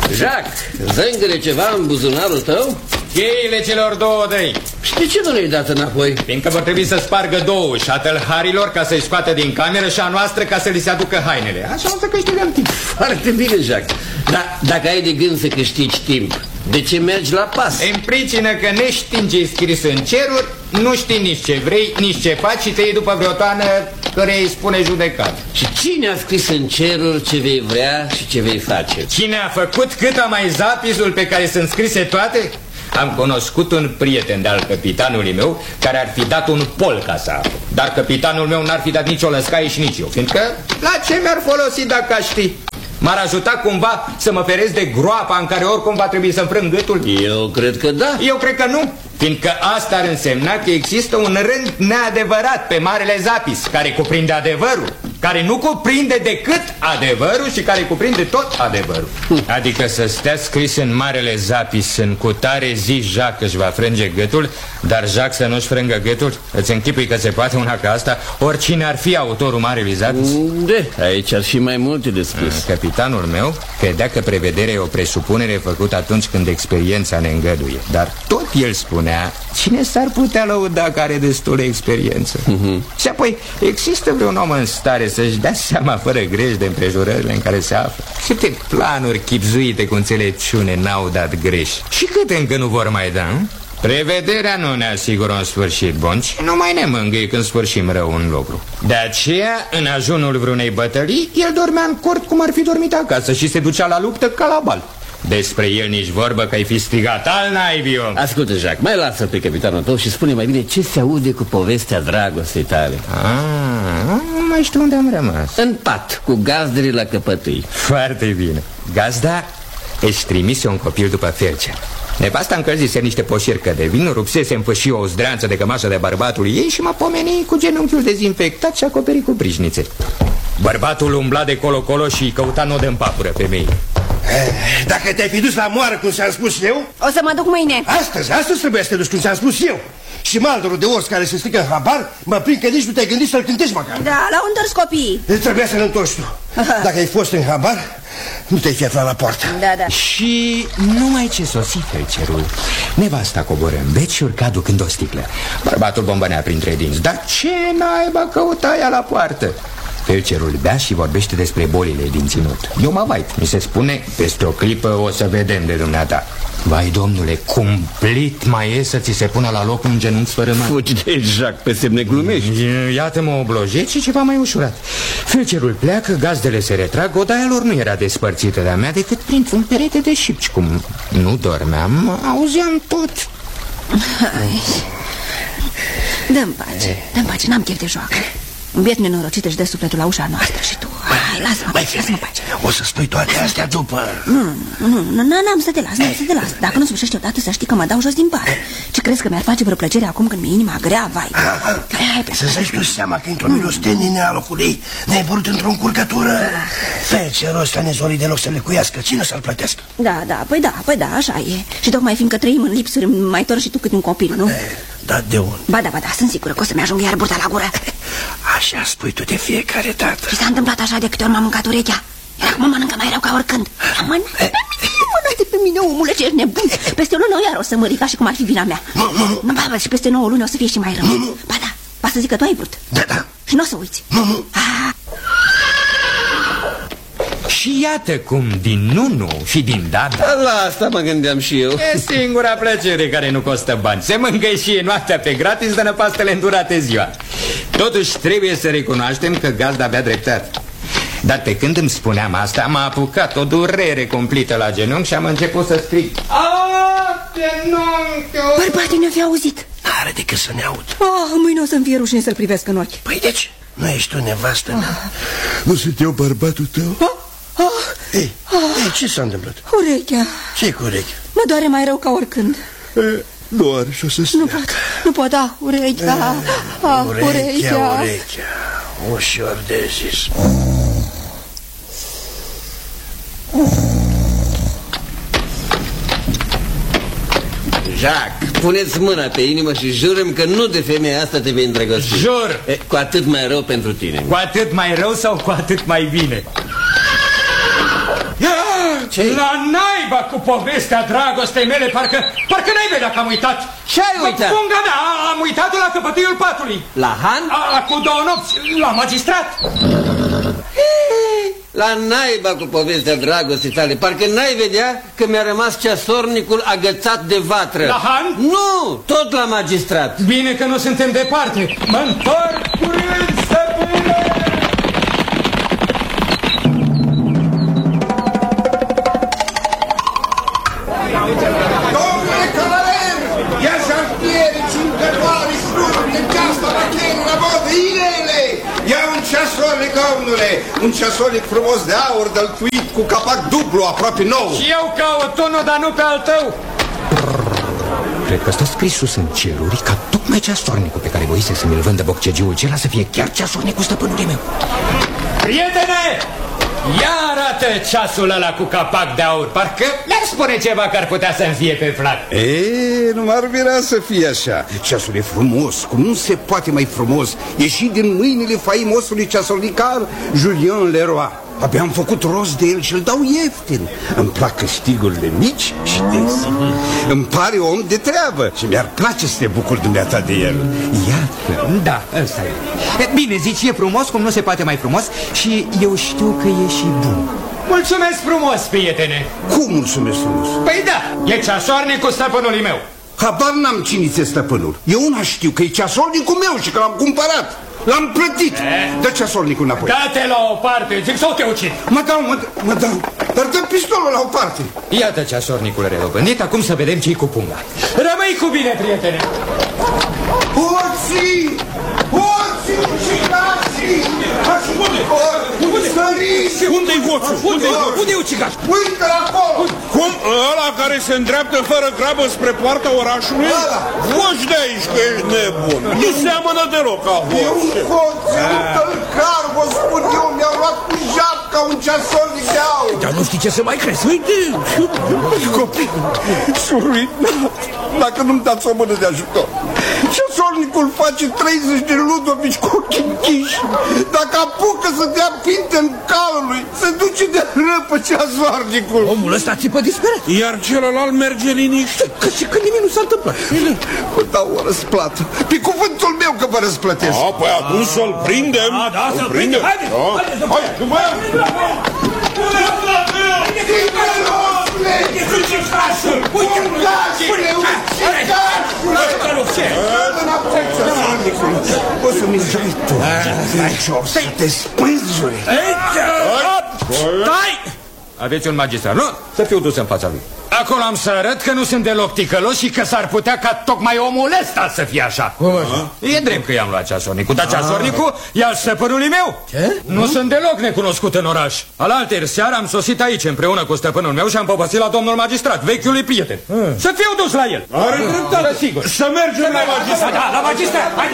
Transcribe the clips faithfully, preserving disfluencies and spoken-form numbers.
Jacques, zângăre ceva în buzunarul tău? Cheile celor două dăi. Și de ce nu le-ai dat înapoi? Fiindcă vor trebui să spargă două, și a tălharilor ca să-i scoată din cameră și a noastră ca să li se aducă hainele. Așa o să câștigăm timp. Foarte bine, Jacques. Dar dacă ai de gând să câștigi timp, de ce mergi la pas? În pricină că neștiind ce-i scris în ceruri, nu știi nici ce vrei, nici ce faci și te iei după vreo toană care îi spune judecat. Și cine a scris în ceruri ce vei vrea și ce vei face? Cine a făcut cât a mai zapisul pe care sunt scrise toate? Am cunoscut un prieten de-al capitanului meu care ar fi dat un pol ca să aflu. Dar capitanul meu n-ar fi dat nici o lăscaie și nici eu, fiindcă la ce mi-ar folosi dacă aș ști? M-ar ajuta cumva să mă feresc de groapa în care oricum va trebui să-mi frâng gâtul? Eu cred că da. Eu cred că nu, fiindcă asta ar însemna că există un rând neadevărat pe Marele Zapis, care cuprinde adevărul, care nu cuprinde decât adevărul și care cuprinde tot adevărul. Adică să stea scris în Marele Zapis, în cutare zi Jacques își va frânge gâtul, dar Jacques să nu-și frângă gâtul? Îți închipui că se poate una ca asta? Oricine ar fi autorul Marelui Zapis? De, aici ar fi mai multe de spus. Capitanul meu credea că prevederea e o presupunere făcută atunci când experiența ne îngăduie. Dar tot el spunea, cine s-ar putea lăuda că are destulă experiență? Uh-huh. Și apoi, există vreun om în stare să-și dea seama fără greș de împrejurările în care se află? Câte planuri chipzuite cu înțelepciune n-au dat greș? Și câte încă nu vor mai da? Hm? Prevederea nu ne asigură un sfârșit bun, ci nu mai ne mângâie când sfârșim rău un lucru. De aceea, în ajunul vreunei bătălii, el dormea în cort cum ar fi dormit acasă și se ducea la luptă ca la bal. Despre el nici vorbă că ai fi strigat al naibii, om. Ascultă, Jacques, mai lasă pe capitanul tău și spune mai bine ce se aude cu povestea dragostei tale. Ah, nu mai știu unde am rămas. În pat, cu gazdele la căpătâi. Foarte bine. Gazda își trimise un copil după Felcer. Nevasta încălzise niște poșircă de vin, rupsese în fâșie o zdreanță de cămașă de bărbatul ei și mă pomeni cu genunchiul dezinfectat și acoperit cu prișnițe. Bărbatul umbla de colo-colo și căuta nodă în papură femeii. Dacă te-ai fi dus la moară, cum ți-am spus eu... O să mă duc mâine. Astăzi, astăzi trebuie să te duci, cum ți-am spus eu. Și maldorul de ors care se strică în habar, mă prind că nici nu te-ai gândit să-l cântești măcar. Da, l-au întors copiii. Trebuia să-l întorci tu. Dacă ai fost în habar, nu te-ai fi aflat la poartă. Da, da. Și numai ce sosi Felcerul, nevasta coboră în bec și urca ducând o sticlă. Bărbatul bombănea printre dinți. Dar ce naiba căuta ea la poartă? Felcerul bea și vorbește despre bolile din ținut. Eu mă vait, mi se spune, peste o clipă o să vedem de dumneata. Vai, domnule, cumplit mai e să ți se pună la loc un genunchi sfărâmat. Fugi de Jacques, pe semne glumești. Iată-mă oblojit și ceva mai ușurat. Felcerul pleacă, gazdele se retrag, odaia lor nu era despărțită de-a mea decât printr-un perete de șipci. Cum nu dormeam, auzeam tot. Dă-mi pace, dă-mi pace, n-am chef de joacă. Un biet nenorocit își dă sufletul la ușa noastră și tu... Hai, lasă-mă pace, lasă-mă pace. O să spui toate astea după... Nu, nu, nu, n-am să te las, n-am să te las. Dacă nu sfârșești odată să știi că mă dau jos din pat. Ce crezi că mi-ar face vreo plăcere acum când mi-e inima grea, vai? Hai, hai, pe să-ți dai tu seama că într-o milostenie a locului ne-ai părut într-o încurcătură. Felcerul ăsta nezolii deloc să lecuiască. Cine să-l plătească? Da, da, păi da, păi da, așa e. Și tocmai fiindcă trăim în lipsuri, mai tor și tu cât un copil, nu? Da, de unde? Ba da, ba da, sunt sigură că o să-mi ajungă iar burta la gură. Așa spui tu de fiecare dată. Și s-a întâmplat așa de câte ori m-am mâncat urechea. Iar acum mă mănâncă mai rău ca oricând. Mănâncă pe mine, mănâncă pe mine, omule, ce ești nebun. Peste o lună iar o să mă rica și cum ar fi vina mea. Nu, nu, nu. Ba, ba, și peste nouă luni o să fie și mai rău. Nu, nu. Ba da, va să zic că tu ai vrut. Da, da. Și nu o să uiți. Nu, nu. Ah. Și iată cum din nu-nu și din da-da. La asta mă gândeam și eu. E singura plăcere care nu costă bani. Se mângâie și e noaptea pe gratis, dă năpastele îndurate ziua. Totuși trebuie să recunoaștem că gazda avea dreptate. Dar pe când îmi spuneam asta, m-a apucat o durere cumplită la genunchi și am început să strig. Aaa, genunchiul! Bărbatii ne-o fi auzit. N-are decât să ne aud. Oh, mâine o să-mi fie rușine să-l privesc în ochi. Păi de ce? Nu ești tu nevastă mea? Ah. Nu sunt eu bărbatul tău? Ah. Ah. Ei, ah. ei, ce s-a întâmplat? Urechea. Ce-i cu urechea? Mă doare mai rău ca oricând. E, nu are și o să Nu pot, nu pot, da, urechea. E, ah, urechea, urechea, urechea. Ușor de zis. Jacques, puneți mâna pe inimă și jurăm că nu de femeia asta te vei îndrăgosti. Jur! E, cu atât mai rău pentru tine. Cu atât mai rău sau cu atât mai bine? ce? La naiba cu povestea dragostei mele, parcă, parcă n-ai vedea că am uitat. Ce ai uitat? Funga mea, am uitat-o la căpătâiul patului. La Han? A, cu două nopți, la magistrat. La naiba cu povestea dragostei tale. Parcă n-ai vedea că mi-a rămas ceasornicul agățat de vatră. La Han? Nu, tot la magistrat. Bine că nu suntem departe. Mă întorc curând, stăpâne! Domnule cavaler, ia șartieri, ciungătoare, struri, de ceasta, bachenii, la modă, inele! Ia un ceasornic, domnule, un ceasornic frumos de aur, dăltuit, cu capac dublu, aproape nou. Și eu caut unul, dar nu pe al tău. Cred că stă scris sus în ceruri ca tocmai ceasornicul pe care voise să mi-l vândă boccegiul acela să fie chiar ceasornicul stăpânului meu. Prietene! Ia arată ceasul ăla cu capac de aur. Parcă mi-ar spune ceva că ar putea să-mi fie pe flac. E, nu m-ar vrea să fie așa. Ceasul e frumos, cum nu se poate mai frumos. Ieșit din mâinile faimosului ceasornicar Julien Leroy. Abia am făcut rost de el și îl dau ieftin. Îmi plac câștigurile mici și des. Îmi pare om de treabă și mi-ar place să te bucuri dumneata de el. Iată. Da, ăsta e. Bine, zici, e frumos cum nu se poate mai frumos și eu știu că e și bun. Mulțumesc frumos, prietene. Cum mulțumesc frumos? Păi da, e ceasornicul stăpânului meu. Habar n-am cine ți-e stăpânul. Eu una știu că e ceasornicul meu și că l-am cumpărat. L-am plătit. Dă ceasornicul înapoi. Da-te la o parte, zic sau te ucid. Mă dau, mă, mă dau. Dar dă pistolul la o parte. Iată ceasornicul reobândit, acum să vedem ce-i cu punga. Rămâi cu bine, prietene. Hoții! Hoții ucigașii! Unde? Săriți! Unde-i hoțul? Unde-i hoțul? Unde-i ucigaș? Uite-l acolo! Cum? Ăla care se îndreaptă fără grabă spre poarta orașului? Foci de aici că ești nebun. Nu seamănă deloc ca E hoț. un hoț, e un tălcar, vă spun eu, mi-a luat cu japca un ceasornic de aur. Dar nu știi ce să mai crezi. Uite! Copii, sunt ruinat. Dacă nu-mi dați o mână de ajutor. Ceasornicul face treizeci de ludovici cu ochii închiși. Dacă apucă să dea pinte în calului, se duce de răpă ceasornicul. Omul ăsta țipă disperat. Iar celălalt merge liniștit. Că și că nimic nu s-a întâmplat. Vă dau o răsplată. Pe cuvântul meu că vă răsplătesc. A, păi atunci să-l prindem. Da, da, să-l prindem. Haide, haide, O să-mi dai tu și o să te spânzui. Stai! Aveți un magistrat, nu? Să fiu dus în fața lui. Acolo am să arăt că nu sunt deloc ticălos și că s-ar putea ca tocmai omul ăsta să fie așa. E drept că i-am luat ceasornicul, dar ceasornicul e al stăpânului meu. Ce? Nu sunt deloc necunoscut în oraș. Alaltăieri seara am sosit aici împreună cu stăpânul meu și am povățit la domnul magistrat, vechiului prieten. Să fiu dus la el. Are dreptate, sigur. Să mergem la magistrat. Da, la magistrat, haide.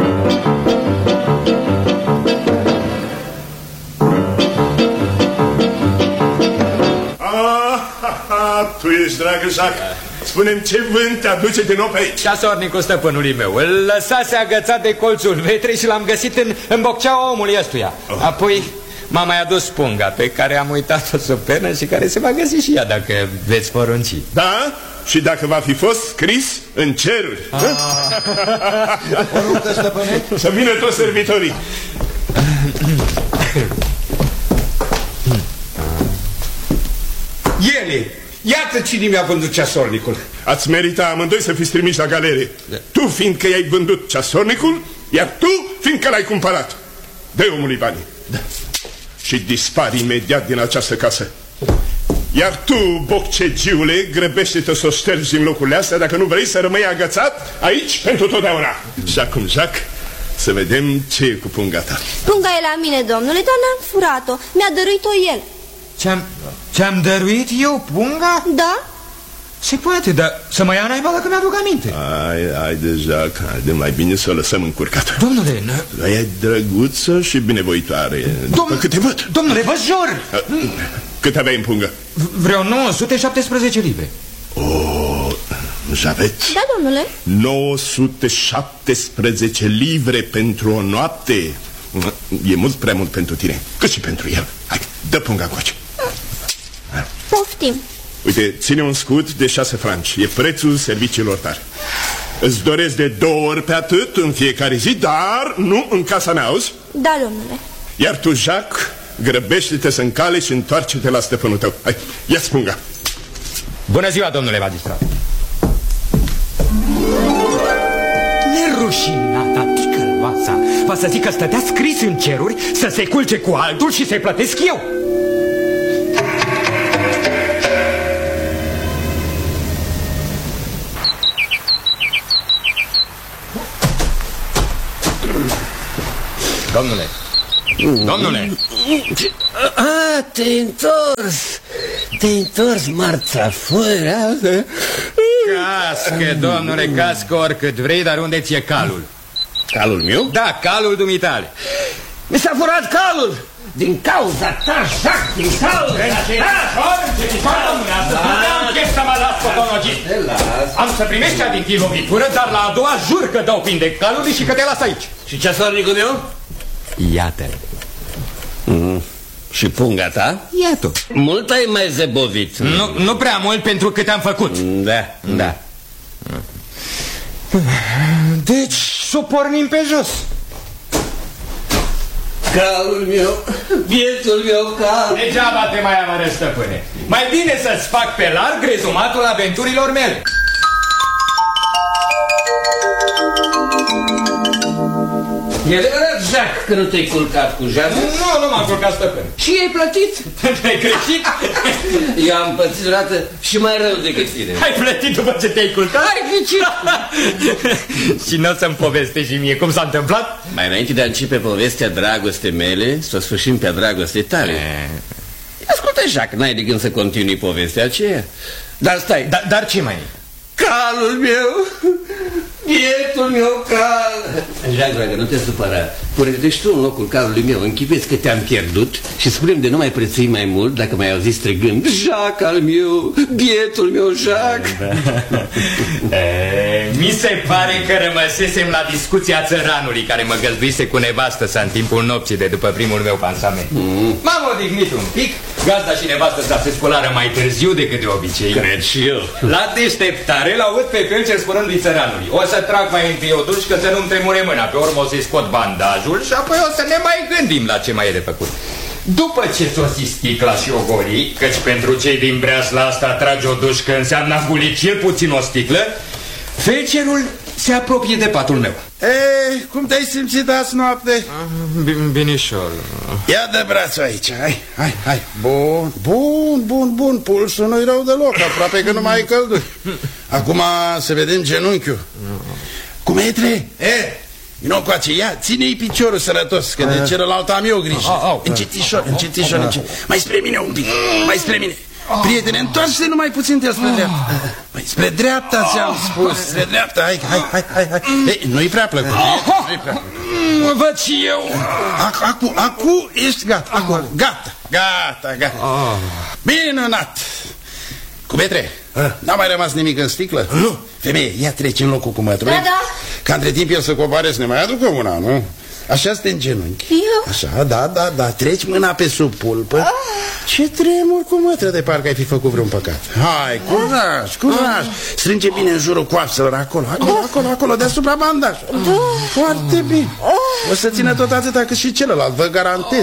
Tu ești, dragă Jacques. Spune-mi ce vânt te aduce din nou pe aici. Ceasornicul stăpânului meu. Îl lăsase agățat de colțul vetrei și l-am găsit în, în bocceaua omului ăstuia. Oh. Apoi m-a mai adus punga pe care am uitat-o sub pernă și care se va găsi și ea dacă veți porunci. Da? Și dacă va fi fost scris în ceruri. Ah. Să vină toți servitorii. Ele, iată cine mi-a vândut ceasornicul. Ați merita amândoi să fiți trimiși la galerie. Da. Tu fiindcă i-ai vândut ceasornicul, iar tu fiindcă l-ai cumpărat. Dă-i omului banii. Da. Și dispari imediat din această casă. Iar tu, boccegiule, grăbește-te să o ștergi din locurile astea dacă nu vrei să rămâi agățat aici pentru totdeauna. Și acum, Jacques, să vedem ce e cu punga ta. Punga e la mine, domnule, dar n-am furat-o. Mi-a dăruit-o el. Ce-am ce-am dăruit eu, punga? Da? Se poate, dar să mă ia naiba dacă mi-aduc aminte. Hai, hai deja, haide, mai bine să o lăsăm încurcată. Domnule, ea e drăguță și binevoitoare. După câte văd. Domnule, vă jur! Cât aveai în pungă? Vreo nouă sute șaptesprezece livre. Oh, Javet. Da, domnule. nouă sute șaptesprezece livre pentru o noapte. E mult prea mult pentru tine, cât și pentru el. Hai, dă punga coace. Poftim. Știm. Uite, ține un scut de șase franci. E prețul serviciilor tale. Îți doresc de două ori pe atât în fiecare zi, dar nu în casa mea, auzi? Da, domnule. Iar tu, Jacques, grăbește-te să încale și întoarce-te la stăpânul tău. Hai, ia spunga. Bună ziua, domnule magistrat. Nerușinata ticăloasa. Va să zic că stătea scris în ceruri să se culce cu altul și să-i plătesc eu. Domnule, domnule. A, te-ai întors. Te-ai întors, marțafuera. Cască, domnule, cască oricât vrei, dar unde ți-e calul? Calul meu? Da, calul dumitale. Mi s-a furat calul. Din cauza ta, Jacques, din cauza ta. Am să primești cea din tine lovitură, dar la a doua jur că dau prin de calului și că te las aici. Și ceasornicul meu? Iată-l. Mm. Și punga ta? Iată. Mult ai mai zăbovit. Nu, nu prea mult pentru cât am făcut. Da, da. Deci s-o pornim pe jos. Calul meu, bietul meu cal. Degeaba te mai amără, stăpâne. Mai bine să-ți fac pe larg rezumatul aventurilor mele. E adevărat, Jacques, că nu te-ai culcat cu Jeanne? Nu, nu m-am culcat, stăpâne. Și ai plătit? Ai greșit? Eu am pățit o dată și mai rău decât tine. Ai plătit după ce te-ai culcat? Ai ghicit! Și nu o să-mi povestești și mie cum s-a întâmplat? Mai înainte de a începe povestea dragostei mele, să o sfârșim pe a dragostei tale. E... Ascultă, Jacques, n-ai de gând să continui povestea aceea. Dar stai. Da, dar ce mai e? Calul meu, bietul meu cal. Jacques, dragă, nu te supăra. Pune-te și tu în locul calului meu. Închipuiesc că te-am pierdut și spune-mi de nu mai prețui mai mult dacă m-ai auzit strigând: Jacques al meu, bietul meu Jacques. Da. E, mi se pare că rămăsesem la discuția țăranului care mă găzduise cu nevastă sa în timpul nopții de după primul meu pansament. mm. M-am odihnit un pic. Gazda și nevastă sa se sculară mai târziu decât de obicei. Cred și eu. La deșteptare l-aud pe felcer spunându-i țăranului: o să trag mai întâi o dușcă să nu-mi tremure mâna, pe urmă o să-i scot bandajul și apoi o să ne mai gândim la ce mai e de făcut. După ce sosi sticla și o goli, căci pentru cei din breasla asta trage o dușcă înseamnă a guli cel puțin o sticlă, felcerul se apropie de patul meu. E, cum te-ai simțit azi noapte? Binișor. Ia de brațul aici, hai, hai, hai. Bun, bun, bun, bun, pulsul nu-i rău deloc, aproape că nu mai ai călduri. Acum să vedem genunchiul. Cum e, tre? E, vino coace, ia, ține-i piciorul sănătos, că de celălalt am eu grijă. Încetișor, încetișor, încetișor. Mai spre mine un pic, mai spre mine. Prietene, întoarce-te numai puțin de spre dreapta. Păi, spre dreapta ți-am spus, spre dreapta, hai, hai, hai, hai, hai. Ei, nu-i prea plăcut, nu-i prea plăcut. Mă văd și eu. Acum, acum ești gata, acum, gata, gata, gata. Minunat. Cubetre, n-a mai rămas nimic în sticlă? Nu. Femeie, ia trece în locul cu mătrul. Da, da. Ca între timp el să coboare să ne mai aducă una, nu? Așa stă în genunchi. Eu? Așa, da, da, da, treci mâna pe sub pulpă. ah. Ce tremur cu mătră, de parcă ai fi făcut vreun păcat. Hai, curaj, curaj. Strânge bine în jurul coapselor, acolo, acolo, acolo, acolo, deasupra bandaj. da. Foarte bine. O să țină tot atâta cât și celălalt, vă garantez.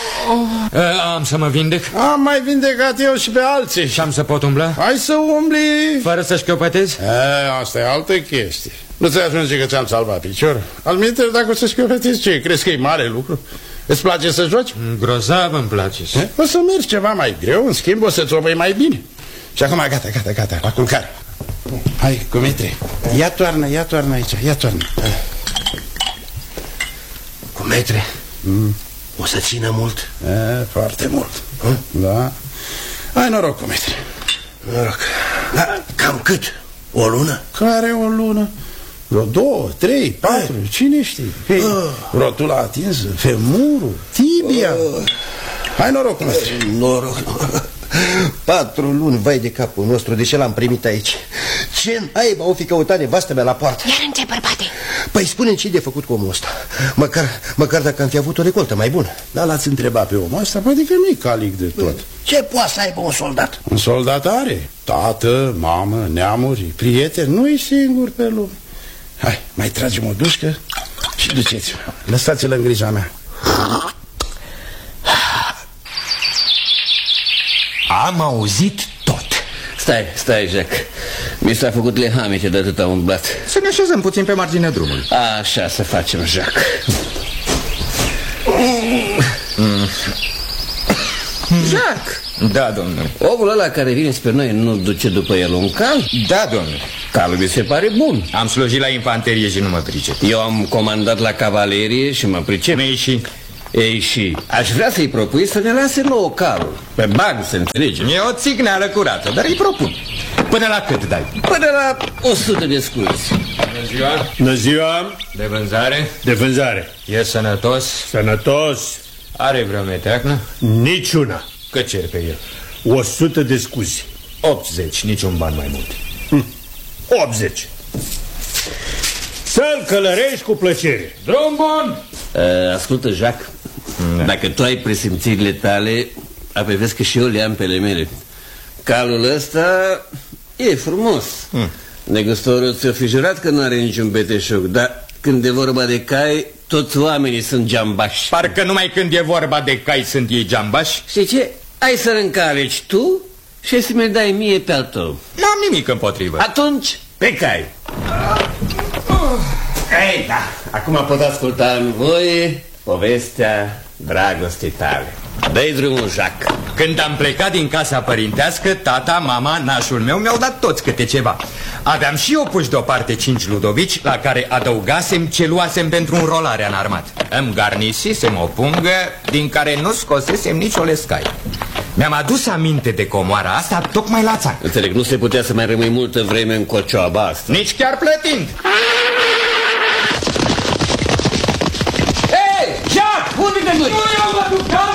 Am să mă vindec? Am mai vindecat eu și pe alții. Și am să pot umbla? Hai să umbli. Fără să șchiopătezi? Asta e altă chestie. Nu ți-ai ajunge că ți-am salvat picior? Alminte, dacă o să șchiopătezi, ce? Crezi că e mare lucru? Îți place să joci? Grozav îmi place. E? O să mergi ceva mai greu, în schimb o să-ți obăi mai bine. Și acum gata, gata, gata, la culcare. Hai, Cumetre, ia toarnă, ia toarnă aici, ia toarnă. Cumetre, mm. o să țină mult? E, foarte mult. Hm? Da. Hai noroc, Cumetre. Noroc. Da, cam cât? O lună? Care o lună? Vreo două, trei, patru, Hai. Cine știe? Hey, uh. Rotula atinsă, femurul, tibia. uh. Hai noroc, Cumetre. Noroc. Patru luni, vai de capul nostru, de ce l-am primit aici? Ce naiba o fi căutat nevastă mea la poartă? Iar în ce, bărbate? Păi spune-mi ce-i de făcut cu omul ăsta. Măcar, măcar dacă am fi avut o recoltă mai bună. Dar l-ați întrebat pe omul ăsta, poate că nu-i calic de tot. Ce poate să aibă un soldat? Un soldat are tată, mamă, neamuri, prieteni, nu-i singur pe lume. Hai, mai tragem o dușcă și duceți-vă. Lăsați-l în grija mea. Am auzit tot. Stai, stai, Jacques. Mi s-a făcut lehamite de atât am umblat. Să ne așezăm puțin pe marginea drumului. Așa să facem, Jacques. mm. Jacques! Da, domnule. Omul ăla care vine spre noi nu duce după el un cal? Da, domnule. Calul mi se pare bun. Am slujit la infanterie și nu mă pricep. Eu am comandat la cavalerie și mă pricep. Ei și... Ei și aș vrea să-i propui să ne lase nouă calul. Pe bani, să înțelegem. E o țigneală curată, dar îi propun. Până la cât dai? Până la o sută de scuzi. Bună ziua. Bună ziua. De vânzare? De vânzare. E sănătos? Sănătos. Are vreo meteacnă? Niciuna. Cât cer pe el? O sută de scuzi. optzeci, niciun ban mai mult. hm. optzeci. Să-l călărești cu plăcere. Drum bun. uh, Ascultă, Jacques, da. Dacă tu ai presimțirile tale, apoi vezi că și eu le am pe ale mele. Calul ăsta e frumos. mm. Negustorul ți-o fi jurat că nu are niciun beteșug, dar când e vorba de cai, toți oamenii sunt geambași. Parcă numai când e vorba de cai sunt ei geambași. Știi ce? Ai să-l încaleci tu și să mi-l dai mie pe al tău. N-am nimic împotrivă. Atunci, pe cai. Ei, da, acum pot asculta în voie povestea dragostei tale. Dă-i drumul, Jacques. Când am plecat din casa părintească, tata, mama, nașul meu mi-au dat toți câte ceva. Aveam și eu puși deoparte cinci ludovici, la care adăugasem ce luasem pentru înrolarea în armat. Îmi garnisisem o pungă din care nu scosesem nicio lescaie. Mi-am adus aminte de comoara asta tocmai la țară. Înțeleg, nu se putea să mai rămâi multă vreme în cocioaba asta. Nici chiar plătind.